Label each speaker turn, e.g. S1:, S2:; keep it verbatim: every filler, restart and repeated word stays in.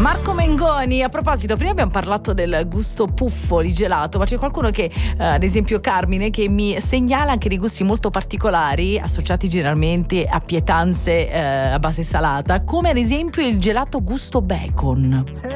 S1: Marco Mengoni, a proposito, prima abbiamo parlato del gusto puffo di gelato, ma c'è qualcuno che, eh, ad esempio Carmine, che mi segnala anche dei gusti molto particolari associati generalmente a pietanze eh, a base salata, come ad esempio il gelato gusto bacon.